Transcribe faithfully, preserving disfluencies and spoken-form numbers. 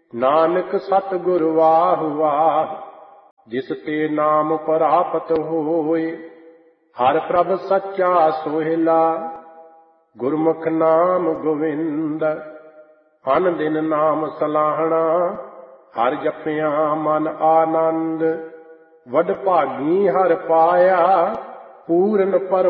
ਨਾਨਕ ਸਤਿਗੁਰ ਵਾਹ ਵਾਹ, ਜਿਸ ਤੇ ਨਾਮ ਪ੍ਰਾਪਤ ਹੋਏ। ਹਰ ਪ੍ਰਭ ਸੱਚਾ ਸੋਹਿਲਾ, ਗੁਰਮੁਖ ਨਾਮ ਗੋਵਿੰਦ। ਅਨ ਦਿਨ ਨਾਮ ਸਲਾਹਣਾ, ਹਰ ਜਪਿਆ ਮਨ ਆਨੰਦ। ਵਡ ਭਾਗੀ ਹਰ ਪਾਇਆ, ਪੂਰਨ ਪਰ